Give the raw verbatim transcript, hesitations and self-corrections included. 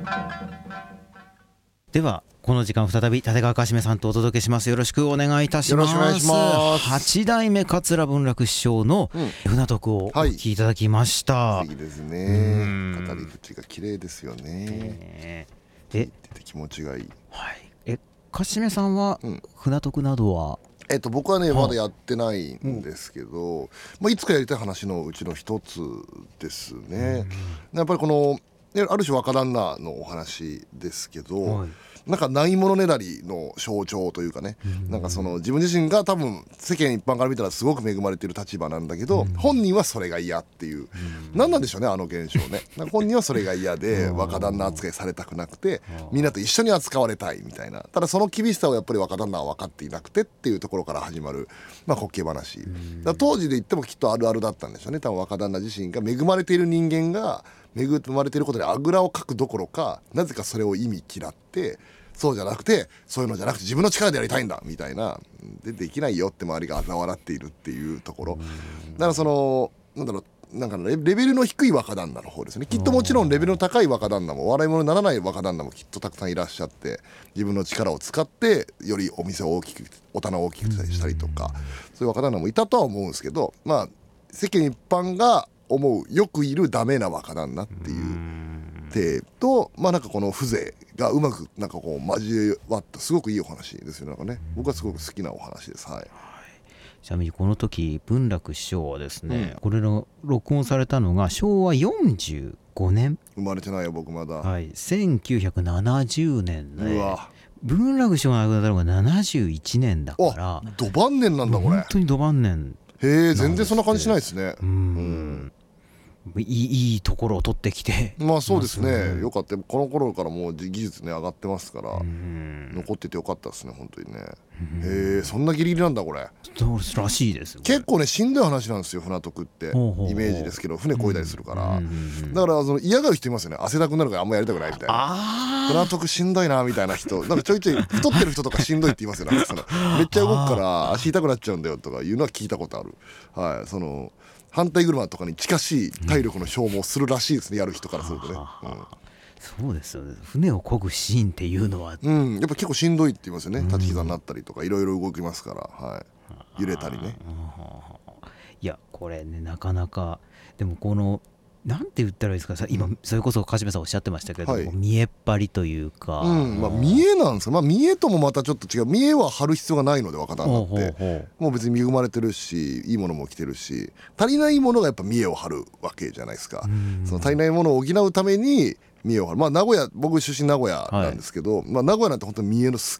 ではこの時間再び立川かしめさんとお届けします。よろしくお願いいたします。 よろしくお願いします。 はち代目桂文楽師匠の船徳をお聞きいただきました、 はい、いいですね。語り口が綺麗ですよね。 えー、 え出て気持ちがいい。 はい、えかしめさんは船徳などは、 えっと、僕はねまだやってないんですけど、まあ、いつかやりたい話のうちの一つですね。やっぱりこのある種若旦那のお話ですけど、はい、なんかないものねだりの象徴というかね、なんかその自分自身が多分世間一般から見たらすごく恵まれている立場なんだけど、本人はそれが嫌っていう、何なんでしょうねあの現象ね。なんか本人はそれが嫌で若旦那扱いされたくなくて、みんなと一緒に扱われたいみたいな。ただその厳しさをやっぱり若旦那は分かっていなくてっていうところから始まる、まあ、滑稽話だから当時で言ってもきっとあるあるだったんでしょうね。多分若旦那自身が恵まれている人間が恵まれていることであぐらをかくどころか、なぜかそれを意味嫌って、そうじゃなくてそういうのじゃなくて自分の力でやりたいんだみたいなでできないよって周りが嘲笑っているっていうところだからそのなんだろうなんかレベルの低い若旦那の方ですね。きっともちろんレベルの高い若旦那も笑い物にならない若旦那もきっとたくさんいらっしゃって、自分の力を使ってよりお店を大きくお棚を大きくしたりとか、そういう若旦那もいたとは思うんですけど、まあ世間一般が思うよくいるダメな若旦那っていう体と、まあなんかこの風情がうまくなんかこう交わったすごくいいお話ですよね。なんかね、僕はすごく好きなお話です。はい。 ちなみにこの時文楽師匠はですね、うん、これの録音されたのがしょうわよんじゅうごねん、 生まれてないよ僕まだ。 はい、せんきゅうひゃくななじゅうねんで、 うわ文楽師匠が亡くなったのがななじゅういちねんだから、 ど晩年なんだこれ。 本当にど晩年。 へえ、全然そんな感じしないですね。 うん、うんいい、いいところを取ってきて、 まあそうですね、よかった。この頃からもう技術ね上がってますから、残っててよかったですね本当にね。へえ、そんなギリギリなんだこれ。 らしいです。 結構ねしんどい話なんですよ船徳って。イメージですけど船漕いだりするから、だからその嫌がる人いますよね。汗だくになるからあんまやりたくないみたいな。船徳しんどいなみたいな人、なんかちょいちょい太ってる人とかしんどいって言いますよね。そのめっちゃ動くから足痛くなっちゃうんだよとかいうのは聞いたことある。はい、その反対車とかに近しい体力の消耗するらしいですね、やる人からするとね。 そうですよね。船を漕ぐシーンっていうのは、 うん、やっぱ結構しんどいって言いますよね。立ち膝になったりとかいろいろ動きますから、はい、揺れたりね。 いやこれねなかなかでもこのなんて言ったらいいですか、さ今それこそかしめさんおっしゃってましたけど、はい、見えっ張りというか、 うんまあ、見えなんですよ。まあ、見えともまたちょっと違う。見えは張る必要がないので若旦那ってもう別に恵まれてるしいいものも着てるし、足りないものがやっぱ見えを張るわけじゃないですか。その足りないものを補うために見栄を張る。まあ名古屋、僕出身名古屋なんですけど、はい、まあ名古屋なんて本当に見栄のすっ